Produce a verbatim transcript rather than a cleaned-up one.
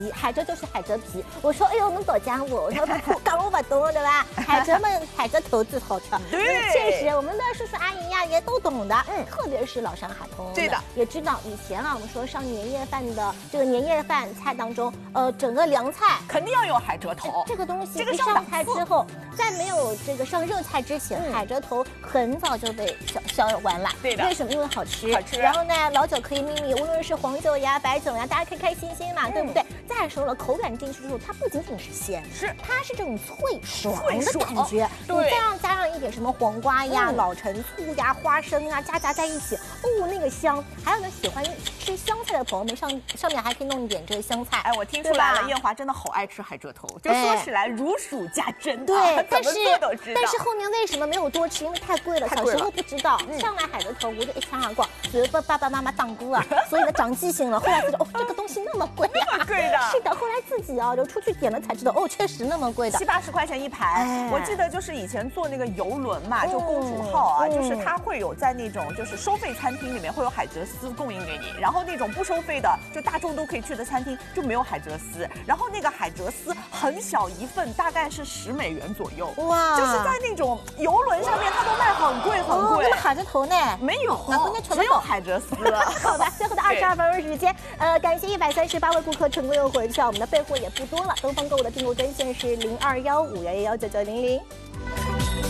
海蜇就是海蜇皮。我说，哎呦，侬多讲我，我说讲我不懂对吧？海蜇们，海蜇头最好吃。 对， 确实，我们的叔叔阿姨呀也都懂的。嗯，特别是老上海朋友， 对的， 也知道以前啊，我们说上年夜饭的这个年夜饭菜当中，呃，整个凉菜肯定要有海蜇头。 这个东西这个一上菜之后，在没有这个上热菜之前， 嗯、 海蜇头很早就被销销完了。 对的， 为什么？因为好吃。 好吃。 然后呢，老酒可以秘密，无论是黄酒呀、白酒呀，大家开开心心嘛，嗯、对不对？再说了，口感进去之后，它不仅仅是鲜， 是它是这种脆爽的感觉。 对， 你再让加上一点什么黄瓜呀、嗯、老陈醋呀、花生啊，夹杂在一起，哦，那个香。还有呢，喜欢吃香菜的朋友们，上上面还可以弄一点这个香菜。 哎，我听出来了，艳华真的好爱吃海蜇头，就说起来如数家珍。 对，但是但是后后面为什么没有多吃？因为太贵了，小时候不知道。嗯、上来海蜇头，我就一抢而过，觉得爸爸妈妈当过啊，所以呢长记性了。后来知道哦，这个东西那么贵呀、啊， 那么贵的。 是的，后来自己啊就出去点了才知道，哦，确实那么贵的， 七八十块钱一盘。哎、我记得就是以前坐那个游轮嘛，就公主号啊，嗯、就是它会有在那种就是收费餐厅里面会有海蜇丝供应给你，然后那种不收费的就大众都可以去的餐厅就没有海蜇丝，然后那个海蜇丝很小一份，大概是十美元左右。哇，就是在那种游轮上面它都卖很贵很贵。 哦、那么海蜇头呢？ 没有，只有海蜇丝了。 好吧，最后的二十二分钟时间，呃，感谢一百三十八位顾客成功又回票，我们的备货也不多了。东方购物的订购专线是零二幺五幺幺幺九九零零。